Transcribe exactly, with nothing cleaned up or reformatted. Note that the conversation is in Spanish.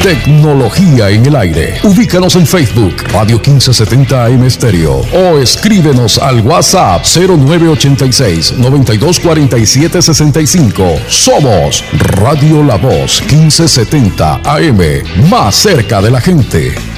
Tecnología en el aire. Ubícanos en Facebook, Radio quince setenta A M Estéreo, o escríbenos al WhatsApp cero nueve ochenta y seis, noventa y dos cuarenta y siete sesenta y cinco. Somos Radio La Voz quince setenta A M, más cerca de la gente.